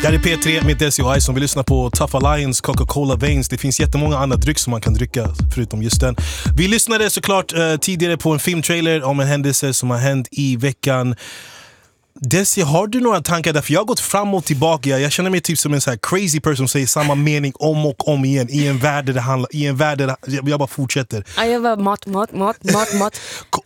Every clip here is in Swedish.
Det här är P3 med Desi och Ice som vill lyssna på Tough Alliance, Coca-Cola Veins. Det finns jättemånga andra dryck som man kan dricka förutom just den. Vi lyssnade såklart tidigare på en filmtrailer om en händelse som har hänt i veckan. Desi, har du några tankar där? För jag har gått fram och tillbaka. Jag känner mig typ som en så här crazy person som säger samma mening om och om igen i en värld där det handlar, i en värld där jag bara fortsätter. Ja, jag var mat.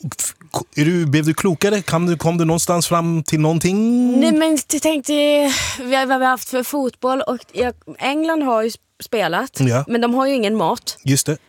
Blev du klokare? Kom du någonstans fram till någonting? Nej, men jag tänkte, vi har haft för fotboll och England har ju spelat, ja. Men de har ju ingen mat. Just det.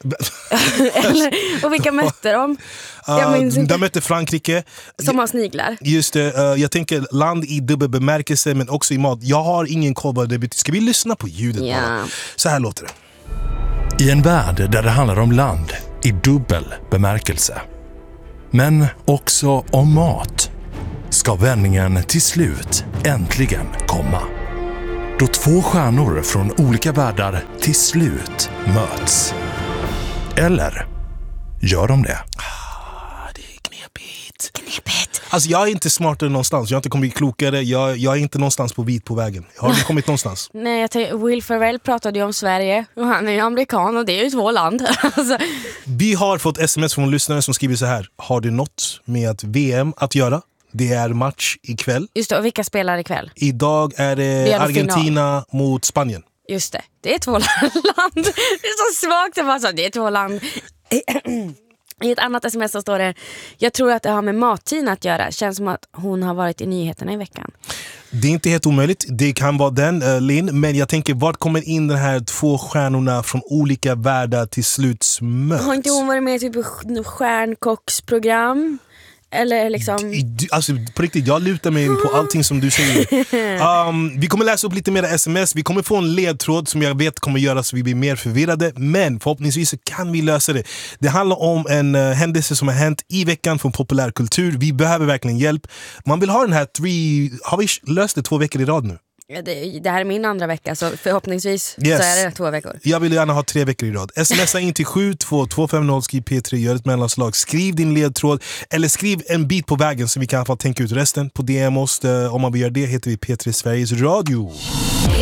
Och vilka mötte de? De mötte Frankrike. Som har sniglar. Just det, jag tänker land i dubbel bemärkelse men också i mat. Jag har ingen koll vad det betyder. Ska vi lyssna på ljudet bara? Så här låter det. I en värld där det handlar om land i dubbel bemärkelse, men också om mat, ska vändningen till slut äntligen komma. Då två stjärnor från olika världar till slut möts. Eller gör de det? Det är knepigt. Alltså jag är inte smartare någonstans. Jag har inte kommit klokare. Jag är inte någonstans på vit på vägen. Har du kommit någonstans? Nej, jag tänkte, Will Ferrell pratade ju om Sverige. Och han är ju amerikan och det är ju två land. Alltså. Vi har fått sms från lyssnare som skriver så här. Har det något med att VM att göra? Det är match ikväll. Just det, och vilka spelar ikväll? Idag är det Argentina mot Spanien. Just det, det är två land. Det är så svagt att man sa, det är två land. I ett annat sms så står det: jag tror att det har med Martina att göra. Känns som att hon har varit i nyheterna i veckan. Det är inte helt omöjligt. Det kan vara den, Linn. Men jag tänker, vart kommer in den här två stjärnorna från olika världar till slut möts? Har inte hon varit med i typ stjärnkocksprogram? Eller liksom... Alltså på riktigt, jag lutar mig på allting som du säger. Vi kommer läsa upp lite mer sms. Vi kommer få en ledtråd som jag vet kommer göra så vi blir mer förvirrade. Men förhoppningsvis så kan vi lösa det. Det handlar om en händelse som har hänt i veckan från populärkultur. Vi behöver verkligen hjälp. Man vill ha den här Har vi löst det 2 veckor i rad nu? Det här är min andra vecka, så förhoppningsvis så är det 2 veckor. Jag vill gärna ha 3 veckor i rad. Smsa in till 72250, skriv P3, gör ett mellanslag. Skriv din ledtråd eller skriv en bit på vägen så vi kan i alla fall tänka ut resten. På DM oss, om man vill göra det, heter vi P3 Sveriges Radio.